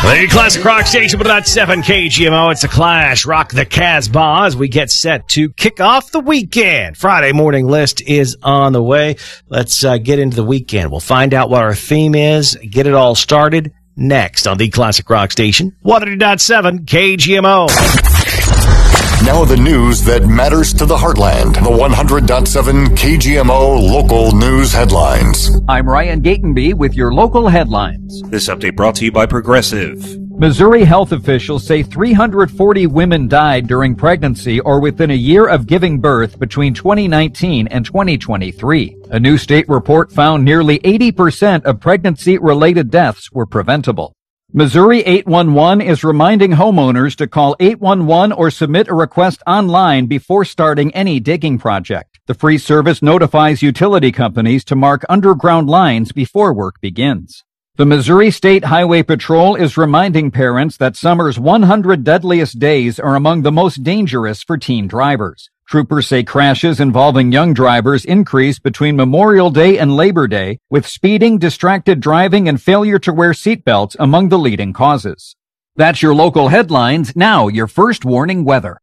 The Classic Rock Station, but not 7 KGMO. It's a Clash. Rock the Casbah as we get set to kick off the weekend. Friday morning list is on the way. Let's get into the weekend. We'll find out what our theme is, get it all started next on the Classic Rock Station, 100.7 KGMO. Now the news that matters to the heartland. The 100.7 KGMO local news headlines. I'm Ryan Gatenby with your local headlines. This update brought to you by Progressive. Missouri health officials say 340 women died during pregnancy or within a year of giving birth between 2019 and 2023. A new state report found nearly 80% of pregnancy-related deaths were preventable. Missouri 811 is reminding homeowners to call 811 or submit a request online before starting any digging project. The free service notifies utility companies to mark underground lines before work begins. The Missouri State Highway Patrol is reminding parents that summer's 100 deadliest days are among the most dangerous for teen drivers. Troopers say crashes involving young drivers increase between Memorial Day and Labor Day, with speeding, distracted driving, and failure to wear seatbelts among the leading causes. That's your local headlines. Now, your first warning weather.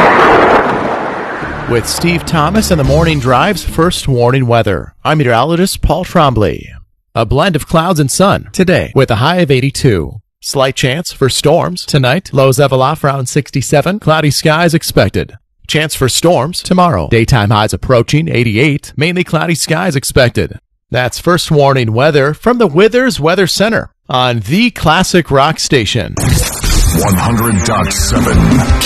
With Steve Thomas and the Morning Drive's first warning weather, I'm meteorologist Paul Trombley. A blend of clouds and sun today with a high of 82. Slight chance for storms tonight. Lows level off around 67. Cloudy skies expected. Chance for storms tomorrow. Daytime highs approaching 88. Mainly cloudy skies expected. That's first warning weather from the Withers Weather Center on the Classic Rock Station. 100.7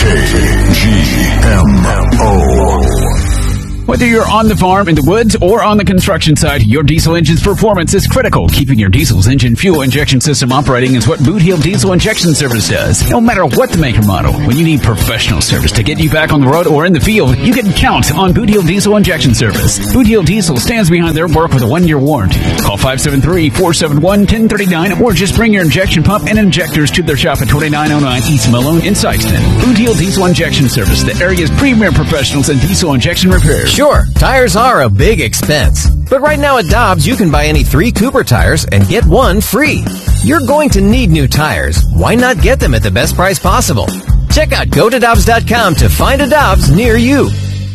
KGMO. Whether you're on the farm, in the woods, or on the construction site, your diesel engine's performance is critical. Keeping your diesel's engine fuel injection system operating is what Boot Heel Diesel Injection Service does. No matter what the make or model, when you need professional service to get you back on the road or in the field, you can count on Boot Heel Diesel Injection Service. Boot Heel Diesel stands behind their work with a 1-year warranty. Call 573-471-1039 or just bring your injection pump and injectors to their shop at 2909 East Malone in Sykeston. Boot Heel Diesel Injection Service, the area's premier professionals in diesel injection repairs. Sure, tires are a big expense. But right now at Dobbs, you can buy any 3 Cooper tires and get 1 free. You're going to need new tires. Why not get them at the best price possible? Check out GoToDobbs.com to find a Dobbs near you.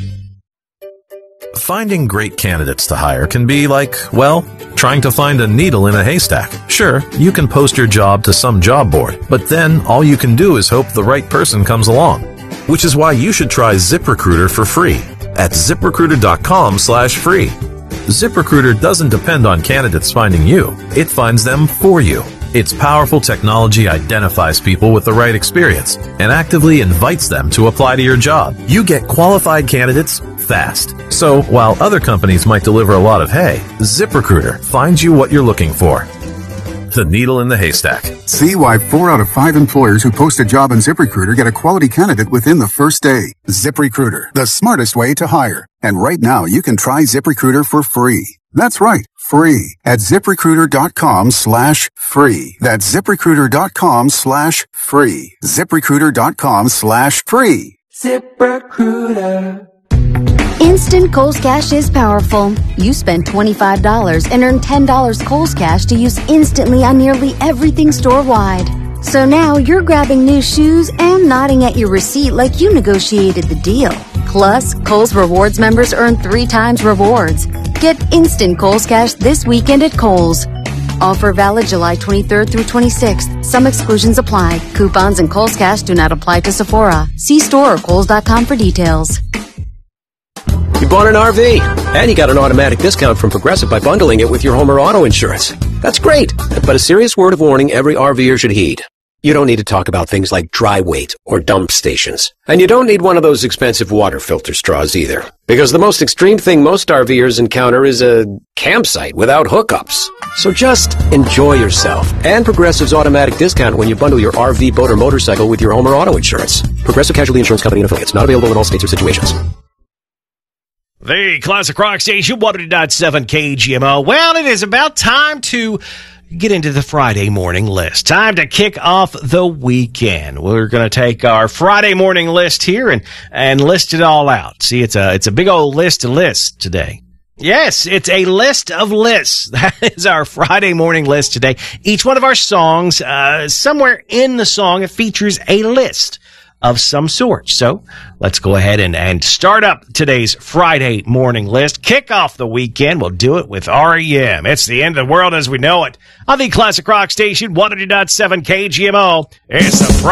Finding great candidates to hire can be like, well, trying to find a needle in a haystack. Sure, you can post your job to some job board, but then all you can do is hope the right person comes along. Which is why you should try ZipRecruiter for free at ZipRecruiter.com/free. ZipRecruiter doesn't depend on candidates finding you. It finds them for you. Its powerful technology identifies people with the right experience and actively invites them to apply to your job. You get qualified candidates fast. So while other companies might deliver a lot of hay, ZipRecruiter finds you what you're looking for. The needle in the haystack. See why 4 out of 5 employers who post a job on ZipRecruiter get a quality candidate within the first day. ZipRecruiter, the smartest way to hire. And right now, you can try ZipRecruiter for free. That's right, free at ZipRecruiter.com/free. That's ZipRecruiter.com/free. ZipRecruiter.com/free. ZipRecruiter. Instant Kohl's Cash is powerful. You spend $25 and earn $10 Kohl's Cash to use instantly on nearly everything store-wide. So now you're grabbing new shoes and nodding at your receipt like you negotiated the deal. Plus, Kohl's Rewards members earn 3 times rewards. Get instant Kohl's Cash this weekend at Kohl's. Offer valid July 23rd through 26th. Some exclusions apply. Coupons and Kohl's Cash do not apply to Sephora. See store or Kohls.com for details. You bought an RV, and you got an automatic discount from Progressive by bundling it with your home or auto insurance. That's great, but a serious word of warning every RVer should heed. You don't need to talk about things like dry weight or dump stations. And you don't need one of those expensive water filter straws either. Because the most extreme thing most RVers encounter is a campsite without hookups. So just enjoy yourself and Progressive's automatic discount when you bundle your RV, boat, or motorcycle with your home or auto insurance. Progressive Casualty Insurance Company and Affiliates. Not available in all states or situations. The Classic Rock Station, 100.7 KGMO. Well, it is about time to get into the Friday morning list. Time to kick off the weekend. We're going to take our Friday morning list here and list it all out. See, it's a big old list to list today. Yes, it's a list of lists. That is our Friday morning list today. Each one of our songs, somewhere in the song, it features a list of some sort. So let's go ahead and start up today's Friday morning list. Kick off the weekend. We'll do it with REM. It's the end of the world as we know it. On the Classic Rock Station, 100.7 KGMO. It's the Friday